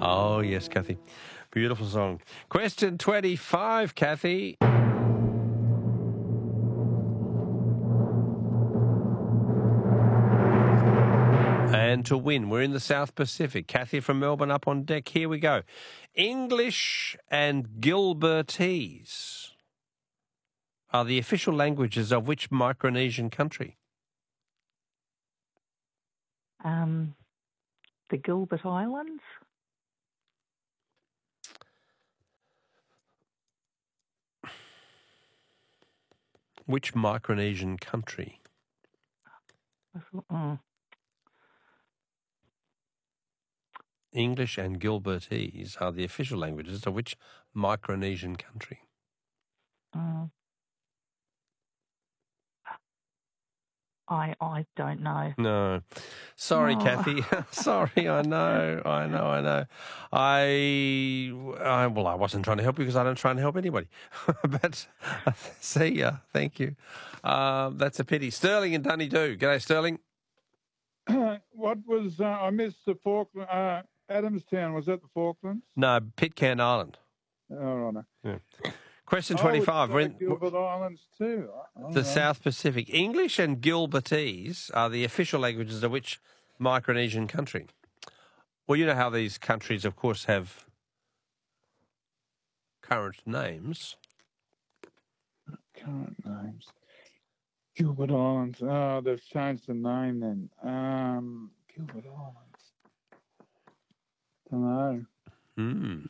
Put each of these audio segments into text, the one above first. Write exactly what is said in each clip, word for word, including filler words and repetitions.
Oh, yes, Kathy. Beautiful song. Question twenty-five, Kathy. And to win, we're in the South Pacific. Kathy from Melbourne up on deck. Here we go. English and Gilbertese are the official languages of which Micronesian country? Um, the Gilbert Islands? Which Micronesian country? Oh. English and Gilbertese are the official languages of which Micronesian country? Uh, I I don't know. No. Sorry, Oh. Kathy. Sorry, I know, I know, I know. I, I, well, I wasn't trying to help you because I don't try and help anybody. But uh, see ya. Thank you. Uh, that's a pity. Sterling and Dunedoo. G'day, Sterling. What was, uh, I missed the Falkland, uh, Adamstown, was that the Falklands? No, Pitcairn Island. Oh, right. Yeah. Question I twenty-five. would We're say in Gilbert Islands too. I don't the know. South Pacific. English and Gilbertese are the official languages of which Micronesian country? Well, you know how these countries, of course, have current names. Current names. Gilbert Islands. Oh, they've changed the name then. Um, Gilbert Islands. Don't know. Hmm.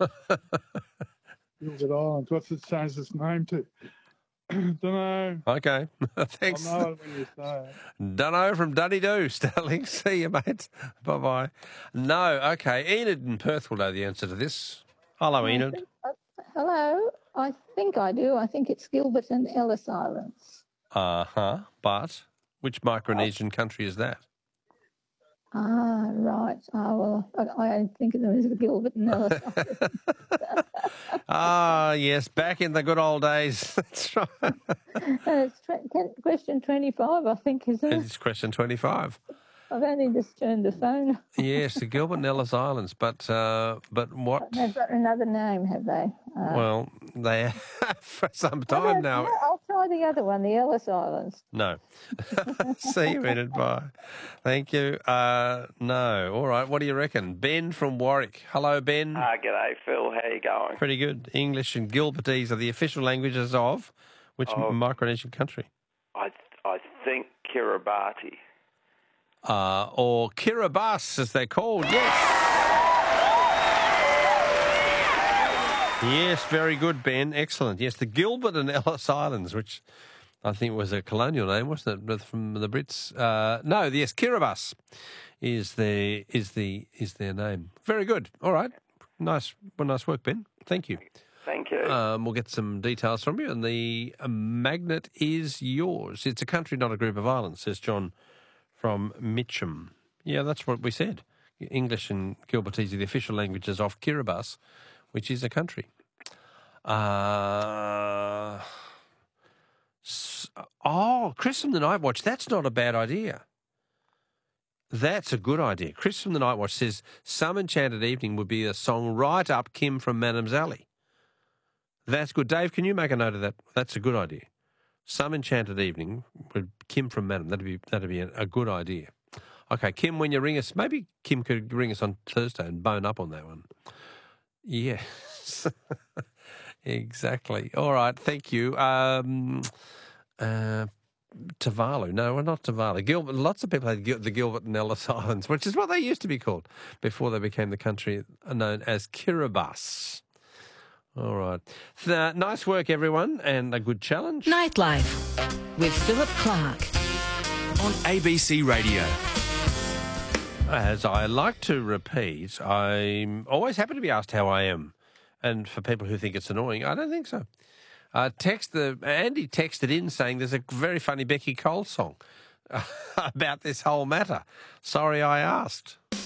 Gilbert Islands. What's it changed its name to? Don't know. Okay. Thanks. I'll know it when you say it. Dunno from Dunedoo, Sterling. See you, mate. Bye-bye. No, okay. Enid in Perth will know the answer to this. Hello, I Enid. think- uh, hello. I think I do. I think it's Gilbert and Ellis Islands. Uh-huh. But which Micronesian country is that? Ah, right. Ah, well, I, I think of them as the Gilbert and Ellis Islands. Ah, yes, back in the good old days. That's right. Uh, it's tw- ten, question twenty-five, I think, isn't it? It's question twenty-five. I've only just turned the phone. Yes, the Gilbert and Ellis Islands. But uh, but what? They've got another name, have they? Uh, Well, they have for some how time about- now. I'll try the other one, the Ellis Islands. No. See you, Enid. Bye. Thank you. Uh, no. All right. What do you reckon? Ben from Warwick. Hello, Ben. Ah, g'day, Phil. How you going? Pretty good. English and Gilbertese are the official languages of which Of- Micronesian country? I I think Kiribati. Uh, or Kiribati, as they're called. Yes. Yes, very good, Ben. Excellent. Yes, the Gilbert and Ellis Islands, which I think was a colonial name, wasn't it, from the Brits? Uh, no, yes, Kiribati is the is the is their name. Very good. All right. Nice, well, nice work, Ben. Thank you. Thank you. Um, we'll get some details from you, and the uh, magnet is yours. It's a country, not a group of islands, says John from Mitcham. Yeah, that's what we said. English and Gilbertese are the official languages of Kiribati, which is a country. Uh, s- oh, Chris from the Night Watch, that's not a bad idea. That's a good idea. Chris from the Night Watch says, Some Enchanted Evening would be a song right up Kim from Madam's Alley. That's good. Dave, can you make a note of that? That's a good idea. Some Enchanted Evening with Kim from Madam. That'd be that'd be a, a good idea. Okay, Kim, when you ring us, maybe Kim could ring us on Thursday and bone up on that one. Yes, exactly. All right, thank you. Um, uh, Tuvalu. No, well, not Tuvalu. Gilbert, lots of people had Gil- the Gilbert and Ellis Islands, which is what they used to be called before they became the country known as Kiribati. All right. Th- nice work, everyone, and a good challenge. Nightlife with Philip Clark on A B C Radio. As I like to repeat, I'm always happy to be asked how I am. And for people who think it's annoying, I don't think so. Uh, text the Andy texted in saying there's a very funny Becky Cole song about this whole matter. Sorry I asked.